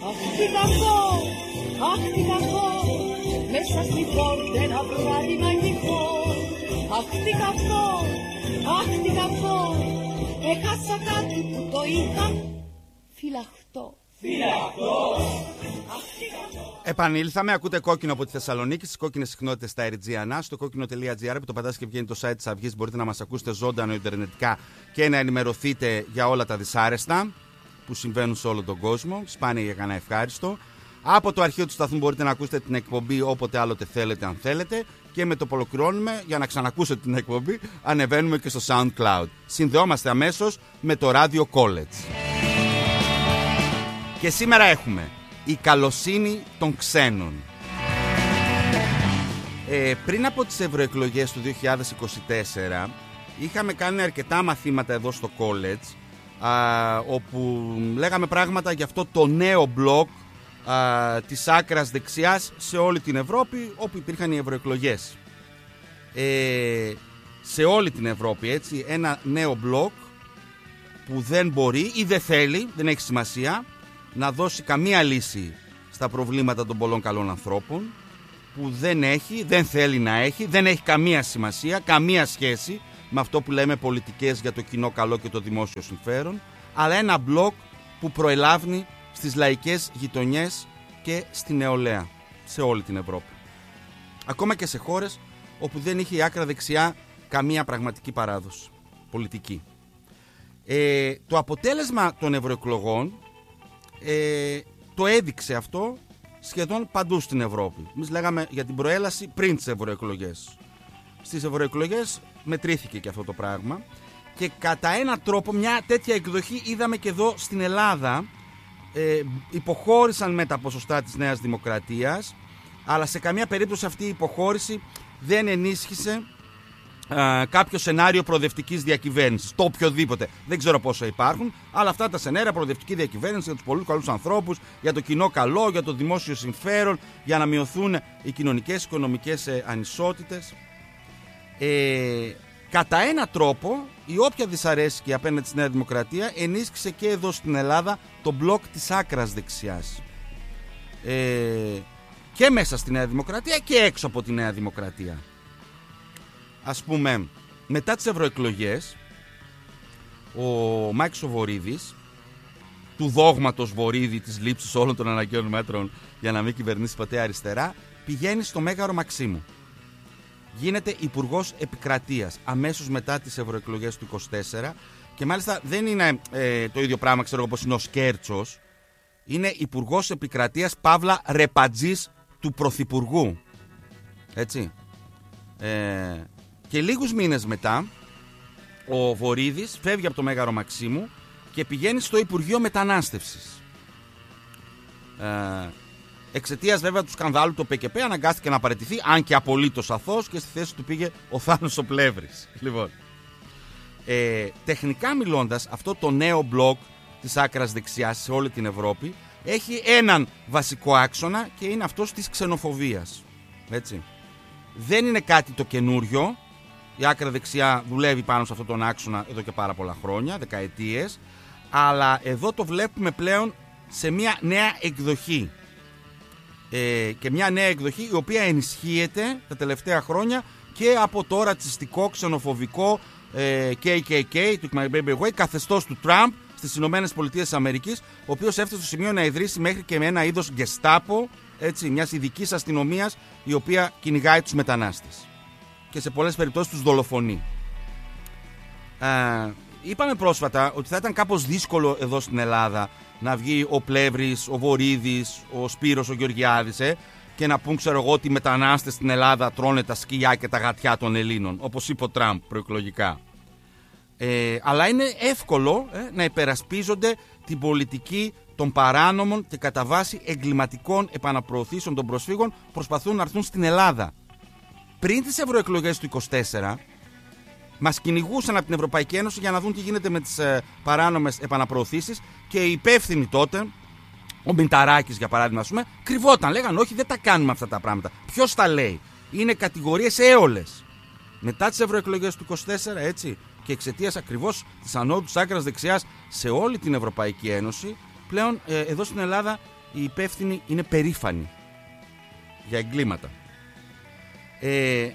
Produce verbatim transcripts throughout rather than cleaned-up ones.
Αχ τι κακό, αχ τι κακό, μέσα στην πόρτα ένα βράδυ μαγικό. Αχ τι κακό, αχ τι κακό, έχασα κάτι που το είχα φυλαχτό. Φυλαχτό. Επανήλθαμε, ακούτε Κόκκινο από τη Θεσσαλονίκη, στις κόκκινες συχνότητες στα Airgiana, στο κόκκινο τελεία τζι άρ, που το πατάς και βγαίνει το site της Αυγής. Μπορείτε να μας ακούσετε ζωντανό ιντερνετικά και να ενημερωθείτε για όλα τα δυσάρεστα που συμβαίνουν σε όλο τον κόσμο. Σπάνια για κανένα ευχάριστο. Από το αρχείο του σταθμού μπορείτε να ακούσετε την εκπομπή όποτε άλλοτε θέλετε, αν θέλετε. Και με το που ολοκληρώνουμε, για να ξανακούσετε την εκπομπή, ανεβαίνουμε και στο SoundCloud. Συνδεόμαστε αμέσως με το Radio College. Και σήμερα έχουμε η καλοσύνη των ξένων. Ε, πριν από τις ευρωεκλογές του δύο χιλιάδες είκοσι τέσσερα είχαμε κάνει αρκετά μαθήματα εδώ στο college, α, όπου λέγαμε πράγματα για αυτό το νέο μπλοκ α, της άκρας δεξιάς σε όλη την Ευρώπη, όπου υπήρχαν οι ευρωεκλογές. Ε, σε όλη την Ευρώπη, έτσι, ένα νέο μπλοκ που δεν μπορεί ή δεν θέλει, δεν έχει σημασία, να δώσει καμία λύση στα προβλήματα των πολλών καλών ανθρώπων, που δεν έχει, δεν θέλει να έχει, δεν έχει καμία σημασία, καμία σχέση με αυτό που λέμε πολιτικές για το κοινό καλό και το δημόσιο συμφέρον, αλλά ένα μπλοκ που προελάβνει στις λαϊκές γειτονιές και στη νεολαία σε όλη την Ευρώπη. Ακόμα και σε χώρες όπου δεν είχε η άκρα δεξιά καμία πραγματική παράδοση πολιτική. Ε, το αποτέλεσμα των ευρωεκλογών ε, το έδειξε αυτό σχεδόν παντού στην Ευρώπη. Εμείς λέγαμε για την προέλαση πριν τις ευρωεκλογές. Στις ευρωεκλογές μετρήθηκε και αυτό το πράγμα και κατά έναν τρόπο μια τέτοια εκδοχή είδαμε και εδώ στην Ελλάδα. Ε, υποχώρησαν με τα ποσοστά της Νέας Δημοκρατίας, αλλά σε καμία περίπτωση αυτή η υποχώρηση δεν ενίσχυσε α, κάποιο σενάριο προοδευτικής διακυβέρνησης, το οποιοδήποτε. Δεν ξέρω πόσα υπάρχουν, αλλά αυτά τα σενάρια, προοδευτική διακυβέρνηση για τους πολλούς καλούς ανθρώπους, για το κοινό καλό, για το δημόσιο συμφέρον, για να μειωθούν οι κοινωνικές, οικονομικές ε, ανισότητες. Ε, κατά ένα τρόπο, η όποια δυσαρέσκεια απέναντι στη Νέα Δημοκρατία ενίσχυσε και εδώ στην Ελλάδα το μπλοκ της άκρας δεξιάς. Ε, και μέσα στη Νέα Δημοκρατία και έξω από τη Νέα Δημοκρατία. Ας πούμε, μετά τις ευρωεκλογές, ο Μάκης ο Βορίδης, του δόγματος Βορίδη της λήψης όλων των αναγκαίων μέτρων για να μην κυβερνήσει ποτέ αριστερά, πηγαίνει στο Μέγαρο Μαξίμου. Γίνεται υπουργός επικρατείας αμέσως μετά τις ευρωεκλογές του είκοσι τέσσερα και μάλιστα δεν είναι ε, το ίδιο πράγμα, ξέρω εγώ, όπως είναι ο Σκέρτσος. Είναι υπουργός επικρατείας παύλα ρεπατζής του πρωθυπουργού. Έτσι. Ε, και λίγους μήνες μετά ο Βορίδης φεύγει από το Μέγαρο Μαξίμου και πηγαίνει στο Υπουργείο Μετανάστευσης. Ε, Εξαιτίας βέβαια του σκανδάλου του ΠΚΠ αναγκάστηκε να παραιτηθεί, αν και απολύτως αθώος, και στη θέση του πήγε ο Θάνος ο Πλεύρης. Λοιπόν, ε, τεχνικά μιλώντας, αυτό το νέο μπλοκ της άκρας δεξιάς σε όλη την Ευρώπη έχει έναν βασικό άξονα και είναι αυτός της ξενοφοβίας. Έτσι. Δεν είναι κάτι το καινούριο. Η άκρα δεξιά δουλεύει πάνω σε αυτόν τον άξονα εδώ και πάρα πολλά χρόνια, δεκαετίες, αλλά εδώ το βλέπουμε πλέον σε μια νέα εκδοχή. Ε, και μια νέα εκδοχή η οποία ενισχύεται τα τελευταία χρόνια και από το ρατσιστικό, ξενοφοβικό ε, κέι κέι κέι του My Baby Way καθεστώς του Τραμπ στις Ηνωμένες Πολιτείες της Αμερικής, ο οποίος έφτασε στο σημείο να ιδρύσει μέχρι και με ένα είδος γκεστάπο, έτσι, μιας ειδικής αστυνομίας η οποία κυνηγάει τους μετανάστες και σε πολλές περιπτώσεις τους δολοφονεί. Ε, είπαμε πρόσφατα ότι θα ήταν κάπως δύσκολο εδώ στην Ελλάδα να βγει ο Πλεύρης, ο Βορίδης, ο Σπύρος, ο Γεωργιάδης ε, και να πούν, ξέρω εγώ, ότι οι μετανάστες στην Ελλάδα τρώνε τα σκυλιά και τα γατιά των Ελλήνων, όπως είπε ο Τραμπ προεκλογικά. Ε, αλλά είναι εύκολο ε, να υπερασπίζονται την πολιτική των παράνομων και κατά βάση εγκληματικών επαναπροωθήσεων των προσφύγων που προσπαθούν να έρθουν στην Ελλάδα. Πριν τις ευρωεκλογές του είκοσι τέσσερα, μας κυνηγούσαν από την Ευρωπαϊκή Ένωση για να δουν τι γίνεται με τις ε, παράνομες επαναπροωθήσεις και οι υπεύθυνοι τότε, ο Μηταράκης για παράδειγμα, ας πούμε, κρυβόταν. Λέγαν όχι, δεν τα κάνουμε αυτά τα πράγματα. Ποιος τα λέει? Είναι κατηγορίες έολες. Μετά τις ευρωεκλογές του είκοσι τέσσερα, έτσι, και εξαιτίας ακριβώς της ανόδου της άκρας δεξιάς σε όλη την Ευρωπαϊκή Ένωση, πλέον ε, εδώ στην Ελλάδα οι υπεύθυνοι είναι περήφανοι για εγκλήματα. Ε,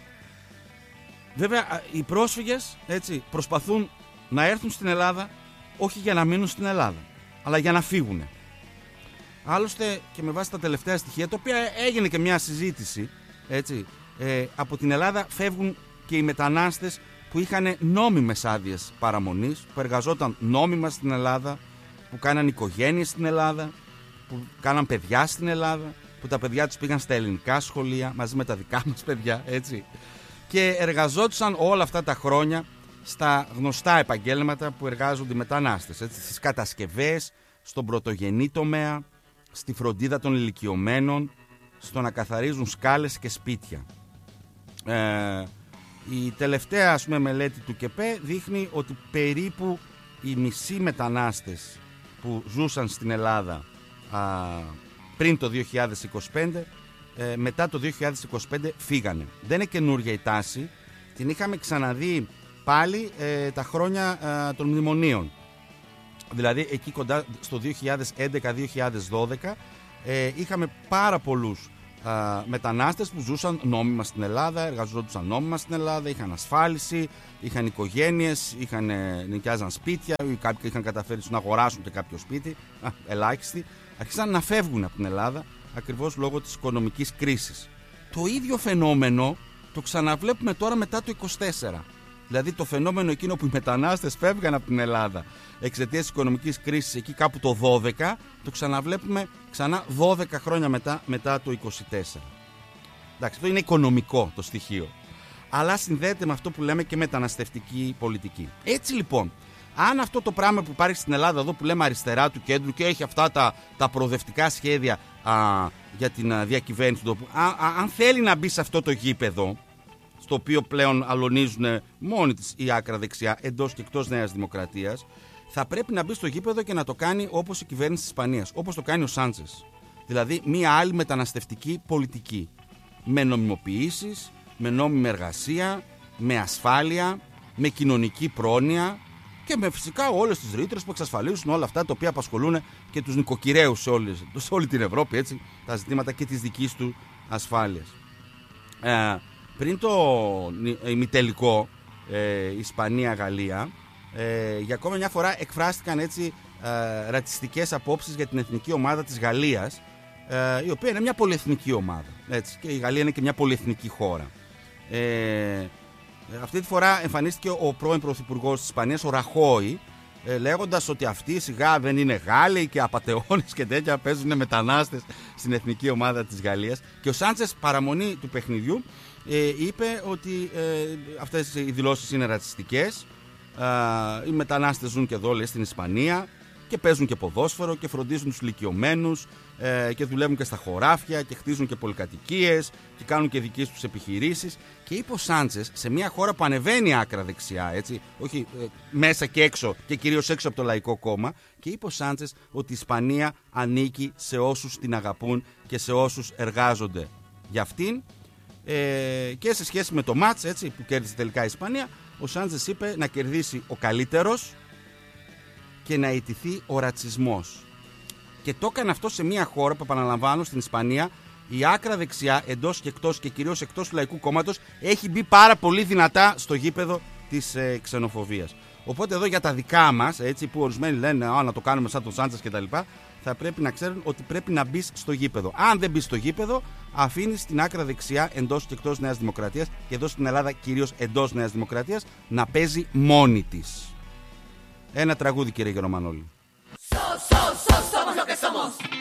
βέβαια οι πρόσφυγες, έτσι, προσπαθούν να έρθουν στην Ελλάδα όχι για να μείνουν στην Ελλάδα, αλλά για να φύγουν. Άλλωστε και με βάση τα τελευταία στοιχεία, τα οποία έγινε και μια συζήτηση, έτσι, ε, από την Ελλάδα φεύγουν και οι μετανάστες που είχαν νόμιμες άδειες παραμονής, που εργαζόταν νόμιμα στην Ελλάδα, που κάναν οικογένειες στην Ελλάδα, που κάναν παιδιά στην Ελλάδα, που τα παιδιά τους πήγαν στα ελληνικά σχολεία μαζί με τα δικά μας παιδιά, έτσι, και εργαζόντουσαν όλα αυτά τα χρόνια στα γνωστά επαγγέλματα που εργάζονται οι μετανάστες, έτσι, στις κατασκευές, στον πρωτογενή τομέα, στη φροντίδα των ηλικιωμένων, στο να καθαρίζουν σκάλες και σπίτια. Ε, η τελευταία, ας πούμε, μελέτη του ΚΕΠΕ δείχνει ότι περίπου οι μισοί μετανάστες που ζούσαν στην Ελλάδα α, πριν το δύο χιλιάδες είκοσι πέντε, ε, μετά το δύο χιλιάδες είκοσι πέντε φύγανε. Δεν είναι καινούργια η τάση, την είχαμε ξαναδεί πάλι ε, τα χρόνια ε, των μνημονίων. Δηλαδή εκεί κοντά στο δύο χιλιάδες έντεκα δύο χιλιάδες δώδεκα ε, είχαμε πάρα πολλούς α, μετανάστες που ζούσαν νόμιμα στην Ελλάδα, εργαζόντουσαν νόμιμα στην Ελλάδα, είχαν ασφάλιση, είχαν οικογένειες, είχαν, ε, νοικιάζαν σπίτια, ή κάποιοι είχαν καταφέρει να αγοράσουν και κάποιο σπίτι, α, ελάχιστοι, άρχισαν να φεύγουν από την Ελλάδα ακριβώς λόγω της οικονομικής κρίσης. Το ίδιο φαινόμενο το ξαναβλέπουμε τώρα μετά το είκοσι τέσσερα. Δηλαδή το φαινόμενο εκείνο που οι μετανάστες φεύγαν από την Ελλάδα εξαιτίας της οικονομικής κρίσης εκεί κάπου το δώδεκα, το ξαναβλέπουμε ξανά δώδεκα χρόνια μετά, μετά το είκοσι τέσσερα. Εντάξει, αυτό είναι οικονομικό το στοιχείο, αλλά συνδέεται με αυτό που λέμε και μεταναστευτική πολιτική. Έτσι λοιπόν, αν αυτό το πράγμα που υπάρχει στην Ελλάδα εδώ που λέμε αριστερά του κέντρου και έχει αυτά τα, τα προοδευτικά σχέδια α, για την α, διακυβέρνηση του, α, α, αν θέλει να μπει σε αυτό το γήπεδο, στο οποίο πλέον αλωνίζουν μόνη της η άκρα δεξιά εντός και εκτός Νέας Δημοκρατίας, θα πρέπει να μπει στο γήπεδο και να το κάνει όπως η κυβέρνηση της Ισπανίας, όπως το κάνει ο Σάντσες. Δηλαδή μια άλλη μεταναστευτική πολιτική, με νομιμοποιήσεις, με νόμιμη εργασία, με ασφάλεια, με κοινωνική πρόνοια και με φυσικά όλες τις ρήτρες που εξασφαλίζουν όλα αυτά τα οποία απασχολούν και τους νοικοκυρέους σε όλη, σε όλη την Ευρώπη, έτσι, τα ζητήματα και της δικής του ασφάλειας. Ε, Πριν το ημιτελικό ε, Ισπανία-Γαλλία, ε, για ακόμα μια φορά εκφράστηκαν έτσι ε, ρατσιστικές απόψεις για την εθνική ομάδα της Γαλλίας, ε, η οποία είναι μια πολυεθνική ομάδα, έτσι, και η Γαλλία είναι και μια πολυεθνική χώρα. Ε, αυτή τη φορά εμφανίστηκε ο πρώην πρωθυπουργός της Ισπανίας, ο Ραχόι, ε, λέγοντας ότι αυτοί σιγά δεν είναι Γάλλοι και απατεώνες και τέτοια, παίζουν μετανάστες στην εθνική ομάδα της Γαλλίας. Και ο Σάντσες, παραμονή του παιχνιδιού, Ε, είπε ότι ε, αυτές οι δηλώσεις είναι ρατσιστικές. Ε, οι μετανάστες ζουν και εδώ, λέει, στην Ισπανία και παίζουν και ποδόσφαιρο και φροντίζουν τους ηλικιωμένους ε, και δουλεύουν και στα χωράφια και χτίζουν και πολυκατοικίες και κάνουν και δικές τους επιχειρήσεις. Και είπε ο Σάντσες, σε μια χώρα που ανεβαίνει άκρα δεξιά, έτσι, όχι ε, μέσα και έξω και κυρίως έξω από το Λαϊκό Κόμμα, και είπε ο Σάντσες ότι η Ισπανία ανήκει σε όσους την αγαπούν και σε όσους εργάζονται για αυτήν. Ε, και σε σχέση με το μάτς, έτσι, που κέρδισε τελικά η Ισπανία, ο Σάντσες είπε να κερδίσει ο καλύτερος και να ιτηθεί ο ρατσισμός. Και το έκανε αυτό σε μια χώρα που, επαναλαμβάνω, στην Ισπανία η άκρα δεξιά εντός και εκτός και κυρίως εκτός του Λαϊκού Κόμματος έχει μπει πάρα πολύ δυνατά στο γήπεδο της ε, ξενοφοβίας. Οπότε εδώ για τα δικά μας, έτσι, που ορισμένοι λένε α, να το κάνουμε σαν τον Σάντσες κτλ., θα πρέπει να ξέρουν ότι πρέπει να μπει στο γήπεδο. Αν δεν μπει στο γήπεδο, αφήνει την άκρα δεξιά εντός και εκτός Νέας Δημοκρατίας, και εδώ στην Ελλάδα κυρίως εντός Νέας Δημοκρατίας, να παίζει μόνη της. Ένα τραγούδι, κύριε Γερομανόλη. So, so, so, somos lo que somos.